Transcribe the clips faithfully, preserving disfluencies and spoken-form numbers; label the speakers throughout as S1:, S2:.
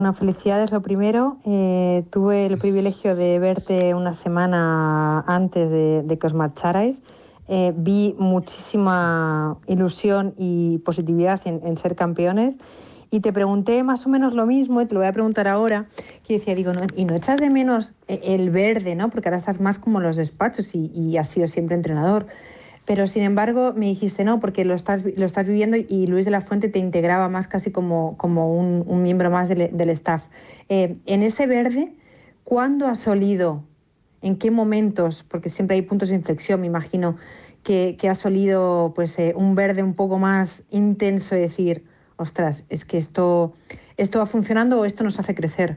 S1: Bueno, felicidades lo primero. Eh, tuve el privilegio de verte una semana antes de, de que os marcharais. Eh, vi muchísima ilusión y positividad en, en ser campeones. Y te pregunté más o menos lo mismo, y te lo voy a preguntar ahora, que decía, digo, ¿no? ¿Y no echas de menos el verde, ¿no? Porque ahora estás más como en los despachos y, y has sido siempre entrenador. Pero sin embargo me dijiste no, porque lo estás, lo estás viviendo y Luis de la Fuente te integraba más casi como, como un, un miembro más del, del staff. Eh, en ese verde, ¿cuándo has olido? ¿En qué momentos? Porque siempre hay puntos de inflexión, me imagino, que, que has olido pues, eh, un verde un poco más intenso y decir, ostras, es que esto, esto va funcionando o esto nos hace crecer.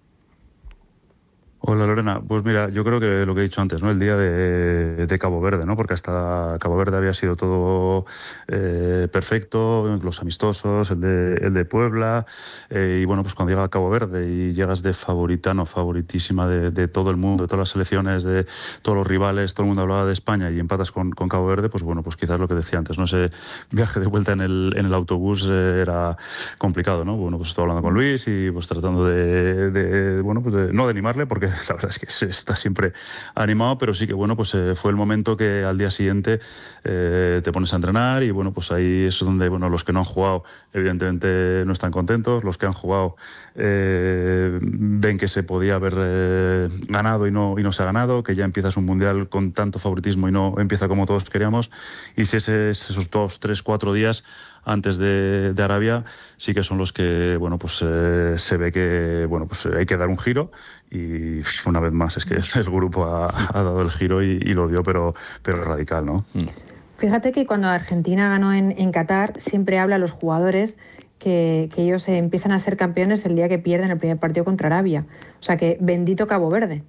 S2: Hola Lorena, pues mira, yo creo que lo que he dicho antes, ¿no? El día de, de Cabo Verde, ¿no? Porque hasta Cabo Verde había sido todo eh, perfecto, los amistosos, el de, el de Puebla, eh, y bueno, pues cuando llega a Cabo Verde y llegas de favorita, no, favoritísima de, de todo el mundo, de todas las selecciones, de todos los rivales, todo el mundo hablaba de España y empatas con, con Cabo Verde, pues bueno, pues quizás lo que decía antes, ¿no? Ese viaje de vuelta en el, en el autobús eh, era complicado, ¿no? Bueno, pues estoy hablando con Luis y pues tratando de, de bueno, pues de, no de animarle, porque la verdad es que se está siempre animado, pero sí que bueno, pues eh, fue el momento que al día siguiente eh, te pones a entrenar y bueno, pues ahí es donde bueno, los que no han jugado evidentemente no están contentos, los que han jugado eh, ven que se podía haber eh, ganado y no, y no se ha ganado, que ya empiezas un mundial con tanto favoritismo y no empieza como todos queríamos, y si ese, esos dos, tres, cuatro días antes de, de Arabia sí que son los que bueno pues eh, se ve que bueno pues hay que dar un giro y una vez más es que el grupo ha, ha dado el giro y, y lo dio pero pero radical, ¿no?
S1: Fíjate que cuando Argentina ganó en, en Qatar siempre habla a los jugadores que, que ellos eh, empiezan a ser campeones el día que pierden el primer partido contra Arabia, o sea que bendito Cabo Verde.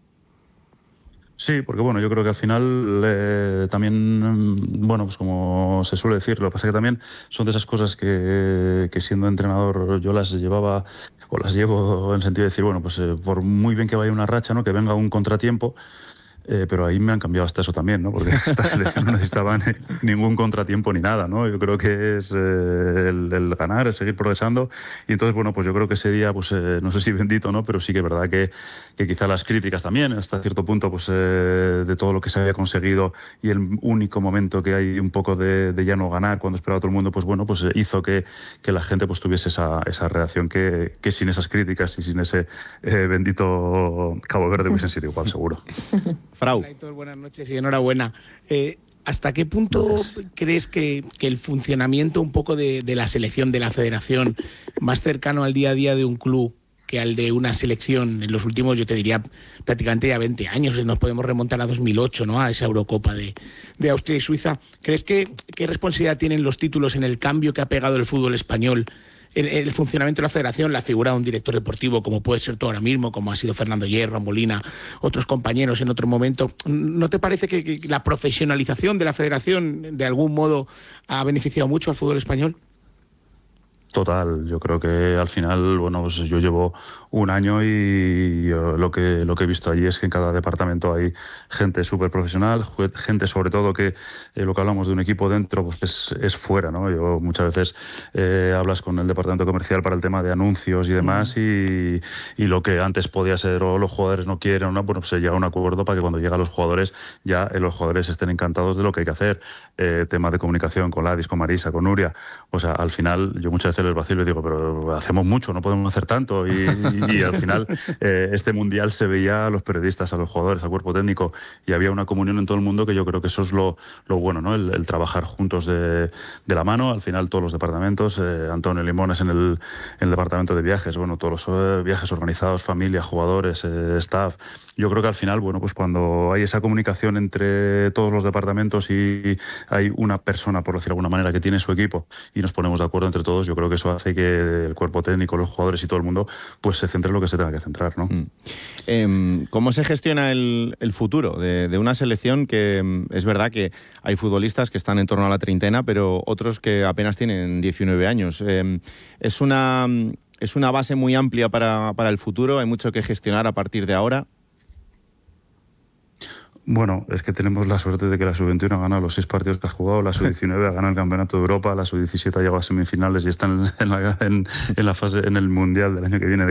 S2: Sí, porque bueno, yo creo que al final eh, también, bueno, pues como se suele decir, lo que pasa es que también son de esas cosas que, que siendo entrenador yo las llevaba o las llevo en el sentido de decir, bueno, pues eh, por muy bien que vaya una racha, ¿no? Que venga un contratiempo. Eh, pero ahí me han cambiado hasta eso también, ¿no? Porque esta selección no necesitaba ni, ningún contratiempo ni nada, ¿no? Yo creo que es eh, el, el ganar, el seguir progresando. Y entonces, bueno, pues yo creo que ese día, pues eh, no sé si bendito, ¿no? Pero sí que es verdad que, que quizá las críticas también, hasta cierto punto, pues eh, de todo lo que se había conseguido y el único momento que hay un poco de, de ya no ganar cuando esperaba todo el mundo, pues bueno, pues eh, hizo que, que la gente pues tuviese esa, esa reacción que, que sin esas críticas y sin ese eh, bendito Cabo Verde hubiesen sido igual, seguro.
S3: Frau. Hola, Héctor, buenas noches y enhorabuena. Eh, ¿Hasta qué punto Gracias. crees que, que el funcionamiento un poco de, de la selección, de la federación, más cercano al día a día de un club que al de una selección en los últimos, yo te diría, prácticamente ya veinte años, nos podemos remontar a dos mil ocho, ¿no? A esa Eurocopa de, de Austria y Suiza? ¿Crees que qué responsabilidad tienen los títulos en el cambio que ha pegado el fútbol español en el funcionamiento de la federación, la figura de un director deportivo, como puede ser tú ahora mismo, como ha sido Fernando Hierro, Molina, otros compañeros en otro momento? ¿No te parece que, que la profesionalización de la federación de algún modo ha beneficiado mucho al fútbol español?
S2: Total, yo creo que al final, bueno, pues yo llevo un año y yo lo que lo que he visto allí es que en cada departamento hay gente súper profesional, gente sobre todo que eh, lo que hablamos de un equipo dentro, pues es, es fuera, ¿no? Yo muchas veces eh, hablas con el departamento comercial para el tema de anuncios y demás, mm. y, y lo que antes podía ser o los jugadores no quieren o no, bueno, pues se llega a un acuerdo para que cuando llegan los jugadores ya eh, los jugadores estén encantados de lo que hay que hacer. Eh, temas de comunicación con Ladis, con Marisa, con Nuria, o sea, al final yo muchas veces les vacilo y digo, pero hacemos mucho, no podemos hacer tanto, y, y, y al final eh, este mundial se veía a los periodistas, a los jugadores, al cuerpo técnico, y había una comunión en todo el mundo que yo creo que eso es lo, lo bueno, ¿no? El, el trabajar juntos de, de la mano, al final todos los departamentos, eh, Antonio Limones en el, en el departamento de viajes, bueno, todos los eh, viajes organizados, familia, jugadores, eh, staff. Yo creo que al final, bueno, pues cuando hay esa comunicación entre todos los departamentos y hay una persona, por decirlo de alguna manera, que tiene su equipo y nos ponemos de acuerdo entre todos, yo creo que eso hace que el cuerpo técnico, los jugadores y todo el mundo pues se centre en lo que se tenga que centrar, ¿no?
S3: Mm. Eh, ¿Cómo se gestiona el, el futuro de, de una selección que es verdad que hay futbolistas que están en torno a la treintena, pero otros que apenas tienen diecinueve años? Eh, es una, es una base muy amplia para, para el futuro, hay mucho que gestionar a partir de ahora.
S2: Bueno, es que tenemos la suerte de que la sub veintiuno ha ganado los seis partidos que ha jugado, la sub diecinueve ha ganado el Campeonato de Europa, la sub diecisiete ha llegado a semifinales y está en, en, la, en, en la fase, en el Mundial del año que viene